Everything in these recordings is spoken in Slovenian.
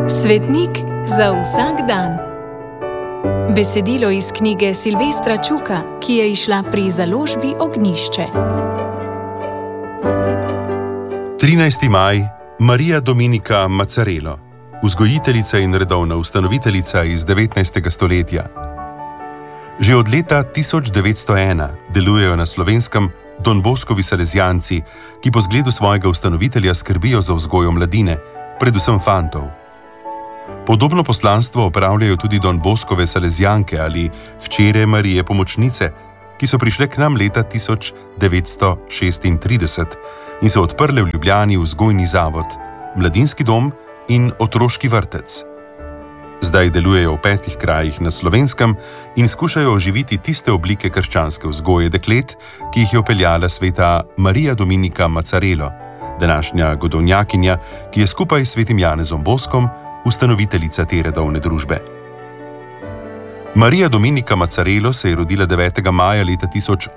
Svetnik za vsak dan. Besedilo iz knjige Silvestra Čuka, ki je izšla pri založbi Ognjišče. 13. maj, Marija Dominika Mazzarello, vzgojiteljica in redovna ustanoviteljica iz 19. stoletja. Že od leta 1901 delujejo na Slovenskem Don Boskovi salezijanci, ki po zgledu svojega ustanovitelja skrbijo za vzgojo mladine, predvsem fantov. Podobno poslanstvo opravljajo tudi Don Boskove salezijanke ali hčere Marije Pomočnice, ki so prišle k nam leta 1936 in so odprle v Ljubljani vzgojni zavod, mladinski dom in otroški vrtec. Zdaj delujejo v 5 krajih na Slovenskem in skušajo oživiti tiste oblike krščanske vzgoje deklet, ki jih je vpeljala sveta Marija Dominika Mazzarello, današnja godovnjakinja, ki je skupaj s svetim Janezom Boskom ustanoviteljica te redovne družbe. Marija Dominika Mazzarello se je rodila 9. maja leta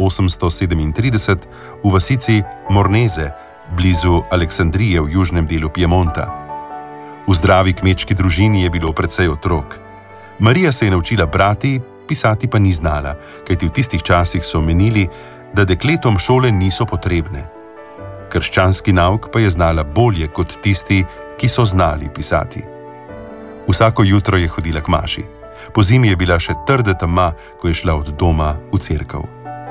1837 v vasici Morneze, blizu Aleksandrije v južnem delu Piemonta. V zdravi kmečki družini je bilo precej otrok. Marija se je naučila brati, pisati pa ni znala, kajti v tistih časih so menili, da dekletom šole niso potrebne. Krščanski nauk pa je znala bolje kot tisti, ki so znali pisati. Vsako jutro je hodila k maši. Pozimi je bila še trda tema, ko je šla od doma v cerkev.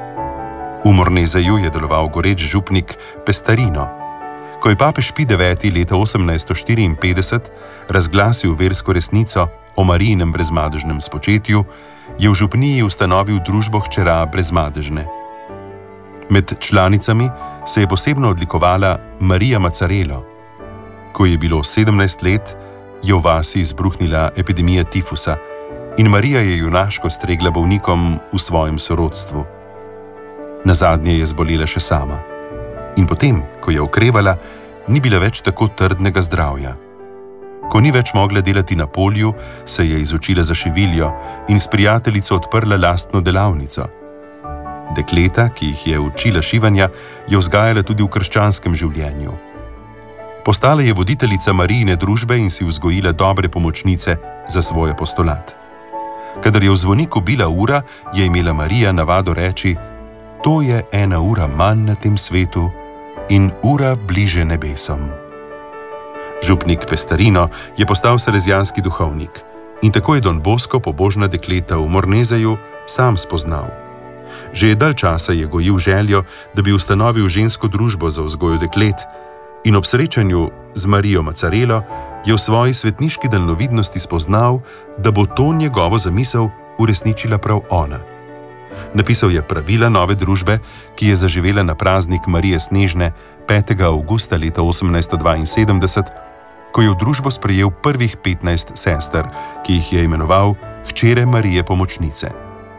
V Mornezeju je deloval goreč župnik Pestarino. Ko je papež Pij IX leta 1854 razglasil versko resnico o Marijinem brezmadežnem spočetju, je v župniji ustanovil družbo hčera Brezmadežne. Med članicami se je posebno odlikovala Marija Mazzarello. Ko je bilo 17 let, je v vasi izbruhnila epidemija tifusa in Marija je junaško stregla bolnikom v svojem sorodstvu. Nazadnje je zbolela še sama. In potem, ko je okrevala, ni bila več tako trdnega zdravja. Ko ni več mogla delati na polju, se je izučila za šiviljo in s prijateljico odprla lastno delavnico. Dekleta, ki jih je učila šivanja, je vzgajala tudi v krščanskem življenju. Postala je voditeljica Marijine družbe in si vzgojila dobre pomočnice za svoj apostolat. Kadar je v zvoniku bila ura, je imela Marija navado reči: "To je 1 ura manj na tem svetu in ura bliže nebesom." Župnik Pestarino je postal salezijanski duhovnik in tako je Don Bosko pobožna dekleta v Mornezeju sam spoznal. Že dalj časa je gojil željo, da bi ustanovil žensko družbo za vzgojo deklet, in ob srečanju z Marijo Mazzarello je v svoji svetniški daljnovidnosti spoznal, da bo to njegovo zamisel uresničila prav ona. Napisal je pravila nove družbe, ki je zaživela na praznik Marije Snežne 5. avgusta leta 1872, ko je v družbo sprejel prvih 15 sester, ki jih je imenoval hčere Marije Pomočnice.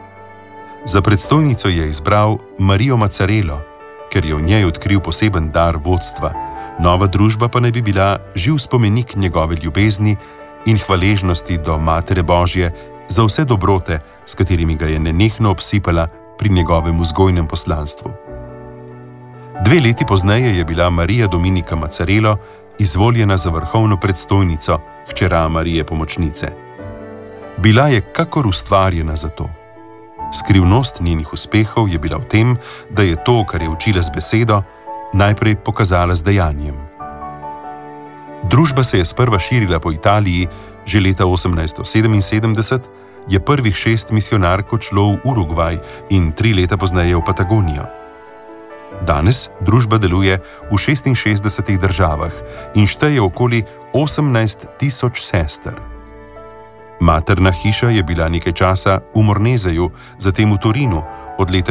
Za predstojnico je izbral Marijo Mazzarello, ker je v njej odkril poseben dar vodstva. Nova družba pa naj bi bila živ spomenik njegove ljubezni in hvaležnosti do Matere Božje za vse dobrote, s katerimi ga je nenehno obsipala pri njegovem vzgojnem poslanstvu. 2 leti pozneje je bila Marija Dominika Mazzarello izvoljena za vrhovno predstojnico, hčera Marije Pomočnice. Bila je kakor ustvarjena za to. Skrivnost njenih uspehov je bila v tem, da je to, kar je učila z besedo, najprej pokazala z dejanjem. Družba se je sprva širila po Italiji, že leta 1877 je prvih 6 misionark odšlo v Urugvaj in 3 leta pozneje v Patagonijo. Danes družba deluje v 66 državah in šteje okoli 18.000 sester. Materna hiša je bila nekaj časa v Mornezeju, zatem v Torinu, od leta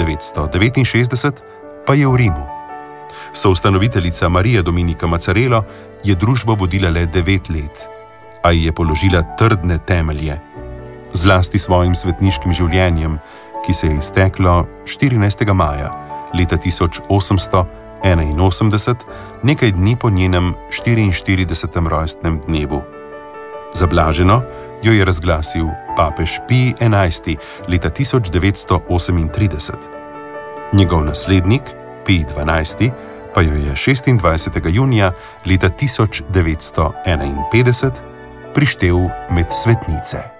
1969 pa je v Rimu. Soustanoviteljica Marija Dominika Mazzarello je družbo vodila le 9 let, a ji je položila trdne temelje, zlasti svojim svetniškim življenjem, ki se je izteklo 14. maja leta 1881, nekaj dni po njenem 44. rojstnem dnevu. Za blaženo jo je razglasil papež Pij XI leta 1938. Njegov naslednik, Pij XII, pa jo je 26. junija leta 1951 prištel med svetnice.